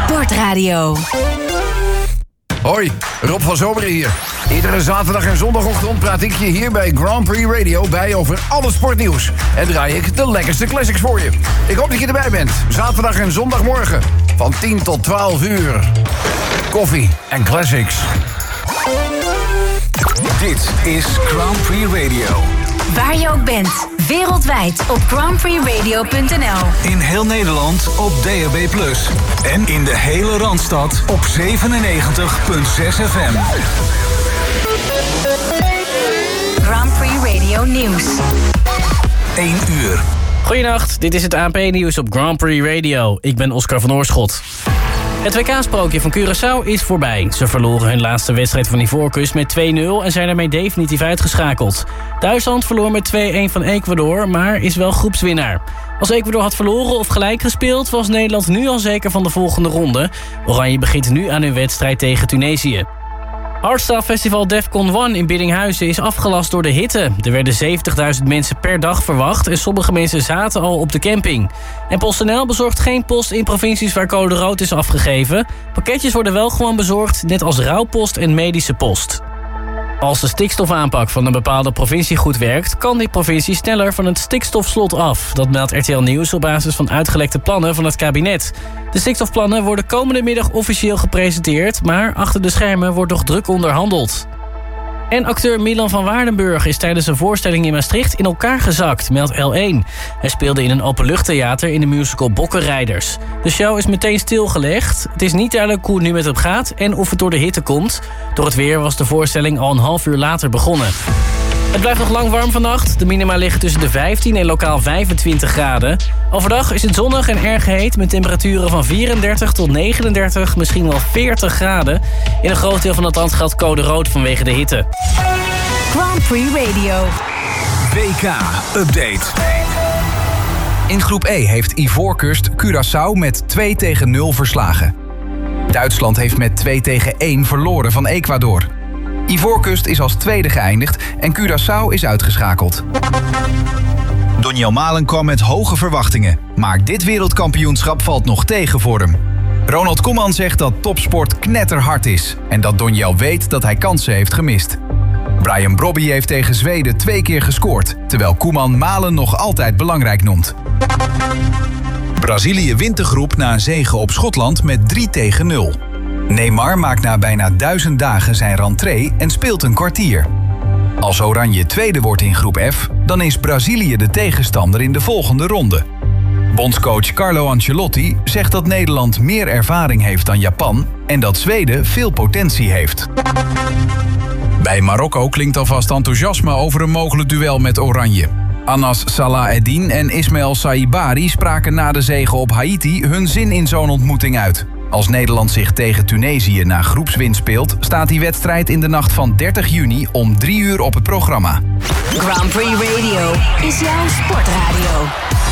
Sportradio. Hoi, Rob van Zomeren hier. Iedere zaterdag en zondagochtend praat ik je hier bij Grand Prix Radio bij over alle sportnieuws. En draai ik de lekkerste classics voor je. Ik hoop dat je erbij bent. Zaterdag en zondagmorgen van 10 tot 12 uur. Koffie en classics. Dit is Grand Prix Radio. Waar je ook bent, wereldwijd op grandprixradio.nl. In heel Nederland op DAB+. En in de hele Randstad op 97.6 FM. Grand Prix Radio Nieuws. 1 uur. Goedenacht, dit is het ANP-nieuws op Grand Prix Radio. Ik ben Oscar van Oorschot. Het WK-sprookje van Curaçao is voorbij. Ze verloren hun laatste wedstrijd van Ivoorkust met 2-0... en zijn daarmee definitief uitgeschakeld. Duitsland verloor met 2-1 van Ecuador, maar is wel groepswinnaar. Als Ecuador had verloren of gelijk gespeeld... was Nederland nu al zeker van de volgende ronde. Oranje begint nu aan hun wedstrijd tegen Tunesië. Hardstyle Festival Defcon 1 in Biddinghuizen is afgelast door de hitte. Er werden 70.000 mensen per dag verwacht en sommige mensen zaten al op de camping. En PostNL bezorgt geen post in provincies waar code rood is afgegeven. Pakketjes worden wel gewoon bezorgd, net als rouwpost en medische post. Als de stikstofaanpak van een bepaalde provincie goed werkt... kan die provincie sneller van het stikstofslot af. Dat meldt RTL Nieuws op basis van uitgelekte plannen van het kabinet. De stikstofplannen worden komende middag officieel gepresenteerd... maar achter de schermen wordt nog druk onderhandeld. En acteur Milan van Waardenburg is tijdens een voorstelling in Maastricht in elkaar gezakt, meldt L1. Hij speelde in een openluchttheater in de musical Bokkenrijders. De show is meteen stilgelegd. Het is niet duidelijk hoe het nu met hem gaat en of het door de hitte komt. Door het weer was de voorstelling al een half uur later begonnen. Het blijft nog lang warm vannacht. De minima liggen tussen de 15 en lokaal 25 graden. Overdag is het zonnig en erg heet... met temperaturen van 34 tot 39, misschien wel 40 graden. In een groot deel van het land geldt code rood vanwege de hitte. Grand Prix Radio. WK-update. In groep E heeft Ivoorkust Curaçao met 2-0 verslagen. Duitsland heeft met 2-1 verloren van Ecuador. Ivoorkust is als tweede geëindigd en Curaçao is uitgeschakeld. Donjel Malen kwam met hoge verwachtingen, maar dit wereldkampioenschap valt nog tegen voor hem. Ronald Koeman zegt dat topsport knetterhard is en dat Donjel weet dat hij kansen heeft gemist. Brian Brobby heeft tegen Zweden 2 keer gescoord, terwijl Koeman Malen nog altijd belangrijk noemt. Brazilië wint de groep na een zege op Schotland met 3-0. Neymar maakt na bijna 1000 dagen zijn rentree en speelt een kwartier. Als Oranje tweede wordt in groep F, dan is Brazilië de tegenstander in de volgende ronde. Bondscoach Carlo Ancelotti zegt dat Nederland meer ervaring heeft dan Japan en dat Zweden veel potentie heeft. Bij Marokko klinkt alvast enthousiasme over een mogelijk duel met Oranje. Anas Salah Eddin en Ismaël Saibari spraken na de zege op Haiti hun zin in zo'n ontmoeting uit. Als Nederland zich tegen Tunesië na groepswinst speelt, staat die wedstrijd in de nacht van 30 juni om 3 uur op het programma. Grand Prix Radio is jouw sportradio.